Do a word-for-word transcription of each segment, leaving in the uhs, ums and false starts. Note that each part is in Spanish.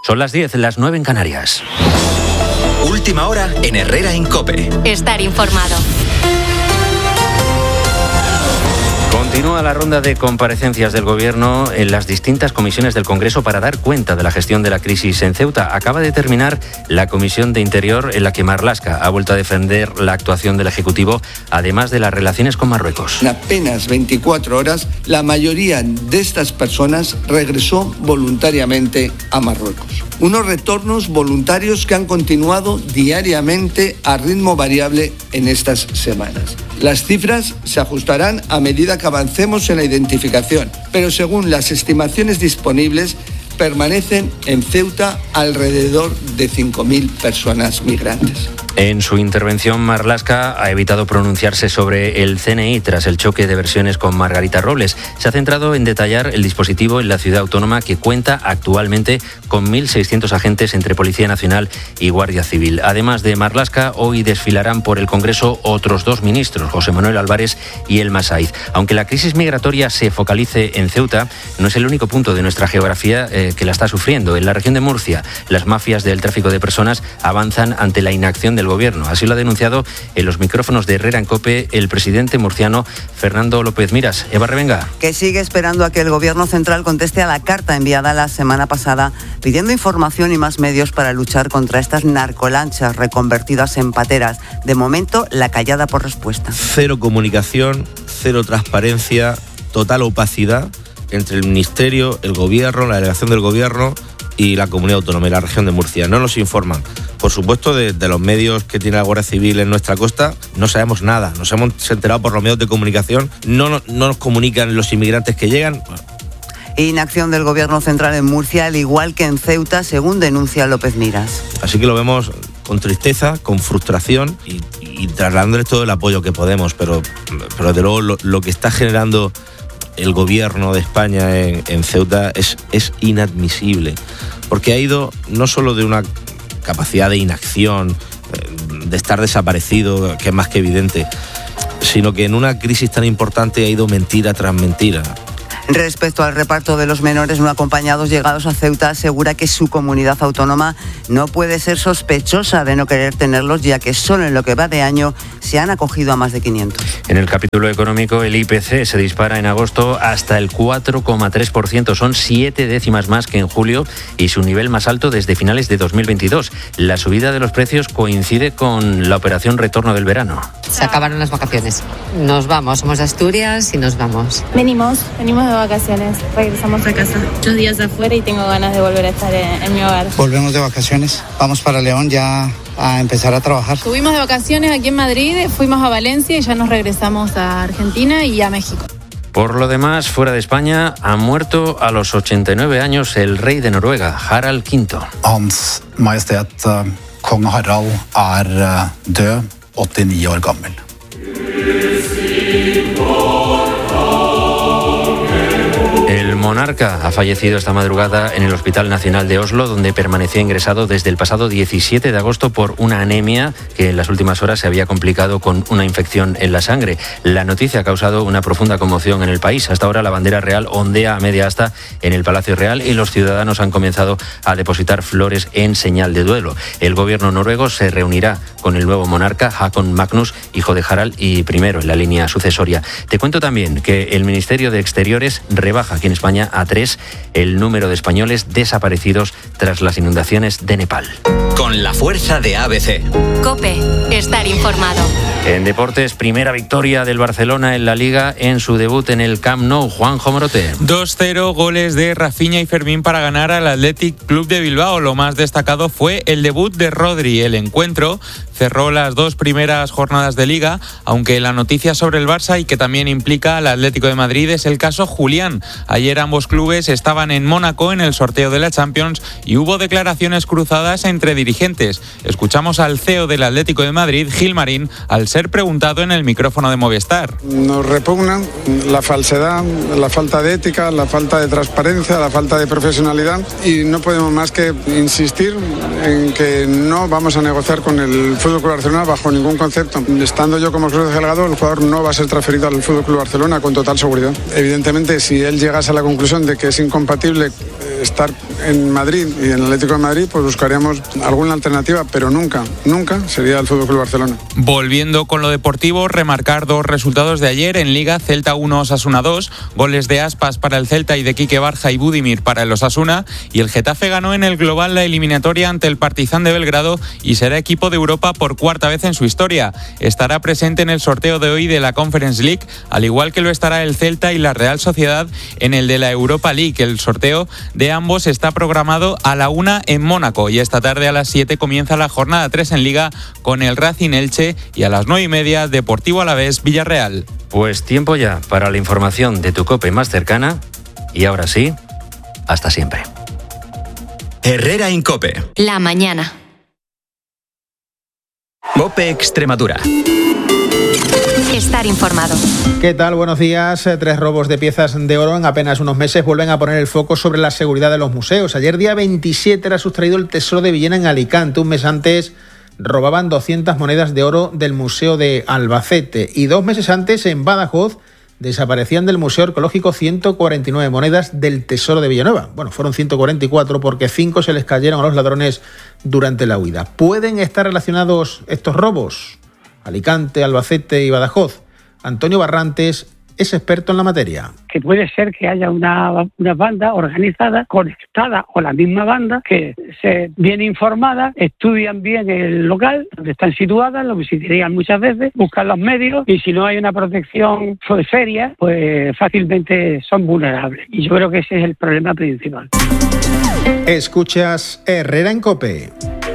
Son las diez, las nueve en Canarias. Última hora en Herrera en COPE. Estar informado. Continúa la ronda de comparecencias del Gobierno en las distintas comisiones del Congreso para dar cuenta de la gestión de la crisis en Ceuta. Acaba de terminar la Comisión de Interior, en la que Marlaska ha vuelto a defender la actuación del Ejecutivo, además de las relaciones con Marruecos. En apenas veinticuatro horas, la mayoría de estas personas regresó voluntariamente a Marruecos. Unos retornos voluntarios que han continuado diariamente a ritmo variable en estas semanas. Las cifras se ajustarán a medida que avancemos en la identificación, pero según las estimaciones disponibles, permanecen en Ceuta alrededor de cinco mil personas migrantes. En su intervención, Marlaska ha evitado pronunciarse sobre el C N I tras el choque de versiones con Margarita Robles. Se ha centrado en detallar el dispositivo en la ciudad autónoma, que cuenta actualmente con mil seiscientos agentes entre Policía Nacional y Guardia Civil. Además de Marlaska, hoy desfilarán por el Congreso otros dos ministros, José Manuel Álvarez y Elma Saiz. Aunque la crisis migratoria se focalice en Ceuta, no es el único punto de nuestra geografía eh, que la está sufriendo. En la región de Murcia, las mafias del tráfico de personas avanzan ante la inacción de del Gobierno. Así lo ha denunciado en los micrófonos de Herrera en COPE el presidente murciano Fernando López Miras. Eva Revenga. Que sigue esperando a que el Gobierno central conteste a la carta enviada la semana pasada pidiendo información y más medios para luchar contra estas narcolanchas reconvertidas en pateras. De momento, la callada por respuesta. Cero comunicación, cero transparencia, total opacidad entre el Ministerio, el Gobierno, la delegación del Gobierno y la Comunidad Autónoma y la región de Murcia. No nos informan. Por supuesto, de, de los medios que tiene la Guardia Civil en nuestra costa, no sabemos nada. Nos hemos enterado por los medios de comunicación. No, no, no nos comunican los inmigrantes que llegan. Inacción del Gobierno central en Murcia, al igual que en Ceuta, según denuncia López Miras. Así que lo vemos con tristeza, con frustración y, y trasladándoles todo el apoyo que podemos. Pero, pero desde luego, lo, lo que está generando el Gobierno de España en, en Ceuta es, es inadmisible. Porque ha ido no solo de una capacidad de inacción, de estar desaparecido, que es más que evidente, sino que en una crisis tan importante ha ido mentira tras mentira. Respecto al reparto de los menores no acompañados llegados a Ceuta, asegura que su comunidad autónoma no puede ser sospechosa de no querer tenerlos, ya que solo en lo que va de año se han acogido a más de quinientos. En el capítulo económico, el I P C se dispara en agosto hasta el cuatro coma tres por ciento. Son siete décimas más que en julio y su nivel más alto desde finales de dos mil veintidós. La subida de los precios coincide con la operación retorno del verano. Se acabaron las vacaciones. Nos vamos, somos de Asturias y nos vamos. Venimos, venimos de vacaciones, regresamos a casa. Muchos días afuera y tengo ganas de volver a estar en, en mi hogar. Volvemos de vacaciones, vamos para León ya a empezar a trabajar. Estuvimos de vacaciones aquí en Madrid, fuimos a Valencia y ya nos regresamos a Argentina y a México. Por lo demás, fuera de España, ha muerto a los ochenta y nueve años el rey de Noruega, Harald quinto. Hans Majestet uh, Kong Harald er uh, død, åttionio år gammel. El monarca ha fallecido esta madrugada en el Hospital Nacional de Oslo, donde permanecía ingresado desde el pasado diecisiete de agosto por una anemia que en las últimas horas se había complicado con una infección en la sangre. La noticia ha causado una profunda conmoción en el país. Hasta ahora la bandera real ondea a media asta en el Palacio Real y los ciudadanos han comenzado a depositar flores en señal de duelo. El gobierno noruego se reunirá con el nuevo monarca, Håkon Magnus, hijo de Harald y primero en la línea sucesoria. Te cuento también que el Ministerio de Exteriores rebaja aquí en España a tres el número de españoles desaparecidos tras las inundaciones de Nepal. Con la fuerza de A B C. COPE, estar informado. En deportes, primera victoria del Barcelona en la Liga en su debut en el Camp Nou. Juanjo Morote. dos cero, goles de Rafinha y Fermín para ganar al Athletic Club de Bilbao. Lo más destacado fue el debut de Rodri. El encuentro cerró las dos primeras jornadas de Liga, aunque la noticia sobre el Barça y que también implica al Atlético de Madrid es el caso Julián. Ayer ambos clubes estaban en Mónaco en el sorteo de la Champions y hubo declaraciones cruzadas entre dirigentes. Escuchamos al C E O del Atlético de Madrid, Gil Marín, al ser preguntado en el micrófono de Movistar. Nos repugnan la falsedad, la falta de ética, la falta de transparencia, la falta de profesionalidad y no podemos más que insistir en que no vamos a negociar con el Fútbol Club Barcelona bajo ningún concepto. Estando yo como Cruz Delgado, el jugador no va a ser transferido al Fútbol Club Barcelona con total seguridad. Evidentemente, si él llegase a la conclusión de que es incompatible estar en Madrid y en el Atlético de Madrid, pues buscaríamos alguna alternativa, pero nunca, nunca sería el Fútbol Club Barcelona. Volviendo con lo deportivo, remarcar dos resultados de ayer en Liga: Celta uno, Osasuna dos, goles de Aspas para el Celta y de Quique Barja y Budimir para el Osasuna, y el Getafe ganó en el global la eliminatoria ante el Partizan de Belgrado y será equipo de Europa por cuarta vez en su historia. Estará presente en el sorteo de hoy de la Conference League, al igual que lo estará el Celta y la Real Sociedad en el de la Europa League. El sorteo de ambos está programado a la una en Mónaco, y esta tarde a las siete comienza la jornada tres en Liga con el Racing Elche, y a las nueve y media Deportivo Alavés Villarreal. Pues tiempo ya para la información de tu COPE más cercana, y ahora sí, hasta siempre. Herrera Incope. La mañana. COPE Extremadura. Estar informado. ¿Qué tal? Buenos días. Tres robos de piezas de oro en apenas unos meses vuelven a poner el foco sobre la seguridad de los museos. Ayer, día veintisiete, era sustraído el Tesoro de Villena en Alicante. Un mes antes robaban doscientas monedas de oro del Museo de Albacete. Y dos meses antes, en Badajoz, desaparecían del Museo Arqueológico ciento cuarenta y nueve monedas del Tesoro de Villanueva. Bueno, fueron ciento cuarenta y cuatro porque cinco se les cayeron a los ladrones durante la huida. ¿Pueden estar relacionados estos robos? Alicante, Albacete y Badajoz. Antonio Barrantes es experto en la materia. Que puede ser que haya una, una banda organizada, conectada, o la misma banda, que se viene informada, estudian bien el local donde están situadas, lo visitarían muchas veces, buscan los medios, y si no hay una protección seria, pues fácilmente son vulnerables. Y yo creo que ese es el problema principal. Escuchas Herrera en COPE.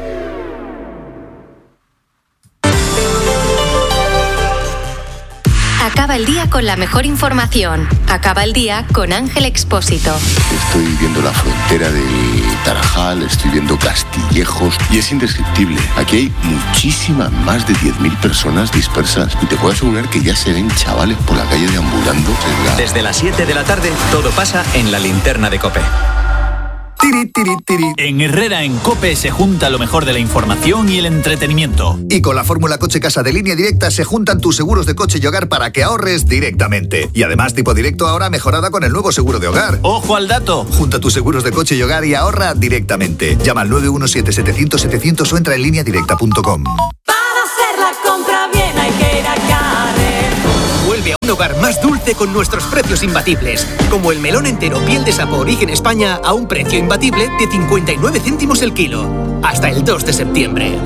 Acaba el día con la mejor información. Acaba el día con Ángel Expósito. Estoy viendo la frontera del Tarajal, estoy viendo Castillejos y es indescriptible. Aquí hay muchísimas, más de diez mil personas dispersas y te puedo asegurar que ya se ven chavales por la calle deambulando. Desde las siete de la tarde, todo pasa en la linterna de COPE. Tiri, tiri, tiri. En Herrera en COPE se junta lo mejor de la información y el entretenimiento. Y con la fórmula Coche Casa de Línea Directa se juntan tus seguros de coche y hogar para que ahorres directamente. Y además tipo directo ahora mejorada con el nuevo seguro de hogar. ¡Ojo al dato! Junta tus seguros de coche y hogar y ahorra directamente. Llama al nueve uno siete, setecientos, setecientos o entra en línea directa punto com. Para hacer la compra bien hay que ir a Carrefour. Vuelve a un hogar más dulce con nuestros precios imbatibles, como el melón entero piel de sapo origen España a un precio imbatible de cincuenta y nueve céntimos el kilo. Hasta el dos de septiembre.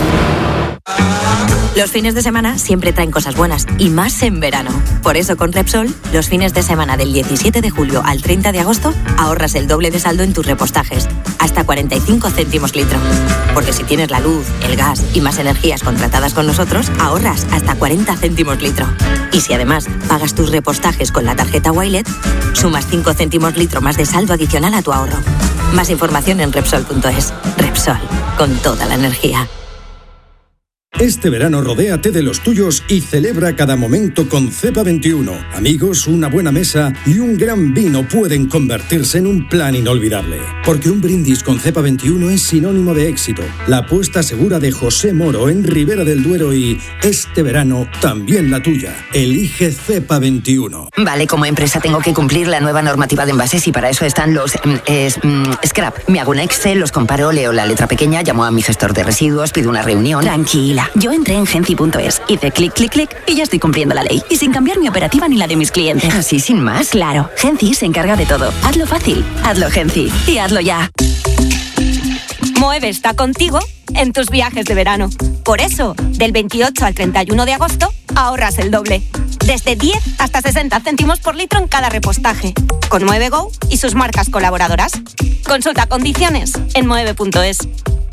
Los fines de semana siempre traen cosas buenas, y más en verano. Por eso con Repsol, los fines de semana del diecisiete de julio al treinta de agosto, ahorras el doble de saldo en tus repostajes, hasta cuarenta y cinco céntimos litro. Porque si tienes la luz, el gas y más energías contratadas con nosotros, ahorras hasta cuarenta céntimos litro. Y si además pagas tus repostajes con la tarjeta Wilet, sumas cinco céntimos litro más de saldo adicional a tu ahorro. Más información en Repsol punto es. Repsol, con toda la energía. Este verano rodéate de los tuyos y celebra cada momento con Cepa veintiuno. Amigos, una buena mesa y un gran vino pueden convertirse en un plan inolvidable. Porque un brindis con Cepa veintiuno es sinónimo de éxito. La apuesta segura de José Moro en Ribera del Duero y este verano también la tuya. Elige Cepa veintiuno. Vale, como empresa tengo que cumplir la nueva normativa de envases y para eso están los es, mm, scrap. Me hago un Excel, los comparo, leo la letra pequeña, llamo a mi gestor de residuos, pido una reunión. Tranquila. Yo entré en Genci punto es, hice clic, clic, clic y ya estoy cumpliendo la ley. Y sin cambiar mi operativa ni la de mis clientes. ¿Así sin más? Claro, Genci se encarga de todo. Hazlo fácil, hazlo Genci y hazlo ya. Moeve está contigo en tus viajes de verano. Por eso, del veintiocho al treinta y uno de agosto, ahorras el doble. Desde diez hasta sesenta céntimos por litro en cada repostaje. Con Moeve Go y sus marcas colaboradoras. Consulta condiciones en moeve punto es.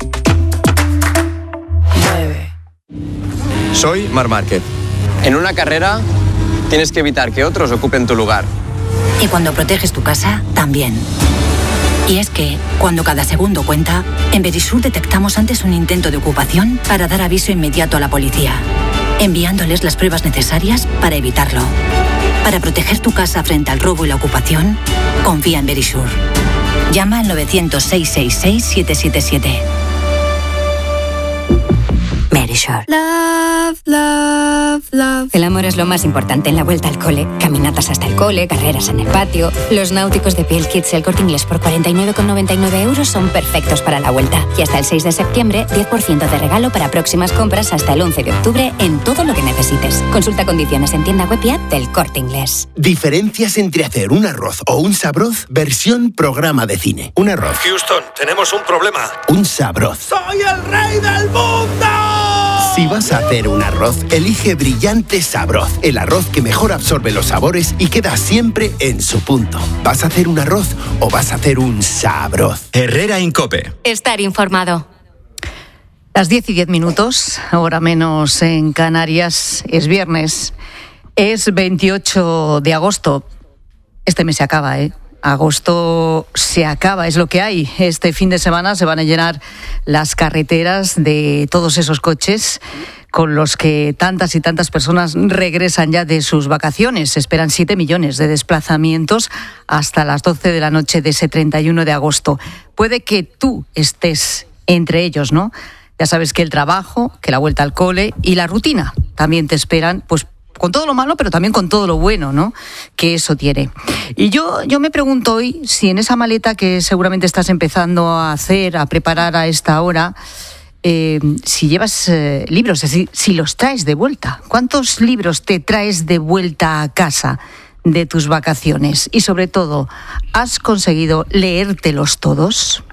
Soy Marc Márquez. En una carrera tienes que evitar que otros ocupen tu lugar. Y cuando proteges tu casa, también. Y es que, cuando cada segundo cuenta, en Verisur detectamos antes un intento de ocupación para dar aviso inmediato a la policía, enviándoles las pruebas necesarias para evitarlo. Para proteger tu casa frente al robo y la ocupación, confía en Verisur. Llama al novecientos, seiscientos sesenta y seis, siete siete siete. Verisure. Love, love, love. El amor es lo más importante en la vuelta al cole. Caminatas hasta el cole, carreras en el patio. Los náuticos de Piel Kids y El Corte Inglés por cuarenta y nueve con noventa y nueve euros son perfectos para la vuelta. Y hasta el seis de septiembre, diez por ciento de regalo para próximas compras hasta el once de octubre en todo lo que necesites. Consulta condiciones en tienda web y app del Corte Inglés. Diferencias entre hacer un arroz o un sabroz versión programa de cine. Un arroz. Houston, tenemos un problema. Un sabroz. ¡Soy el rey del mundo! Si vas a hacer un arroz, elige Brillante Sabroz, el arroz que mejor absorbe los sabores y queda siempre en su punto. ¿Vas a hacer un arroz o vas a hacer un sabroz? Herrera Incope. Estar informado. Las diez y diez minutos, hora menos en Canarias, es viernes, es veintiocho de agosto. Este mes se acaba, ¿eh? Agosto se acaba, es lo que hay. Este fin de semana se van a llenar las carreteras de todos esos coches con los que tantas y tantas personas regresan ya de sus vacaciones. Se esperan siete millones de desplazamientos hasta las doce de la noche de ese treinta y uno de agosto. Puede que tú estés entre ellos, ¿no? Ya sabes que el trabajo, que la vuelta al cole y la rutina también te esperan, pues con todo lo malo, pero también con todo lo bueno, ¿no?, que eso tiene. Y yo, yo me pregunto hoy si en esa maleta que seguramente estás empezando a hacer, a preparar a esta hora, eh, si llevas eh, libros, es decir, si los traes de vuelta. ¿Cuántos libros te traes de vuelta a casa de tus vacaciones? Y sobre todo, ¿has conseguido leértelos todos?